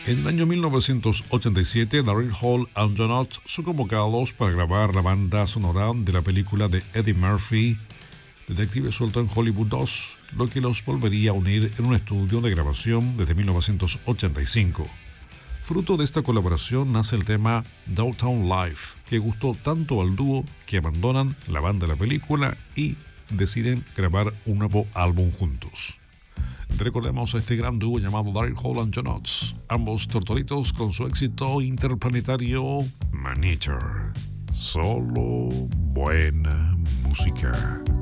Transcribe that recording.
En el año 1987, Daryl Hall y John Oates son convocados para grabar la banda sonora de la película de Eddie Murphy, Detective Suelto en Hollywood 2, lo que los volvería a unir en un estudio de grabación desde 1985. Fruto de esta colaboración nace el tema Downtown Life, que gustó tanto al dúo que abandonan la banda de la película y deciden grabar un nuevo álbum juntos. Recordemos a este gran dúo llamado Daryl Hall y John Oates, ambos tortolitos con su éxito interplanetario Maneater. Solo buena música.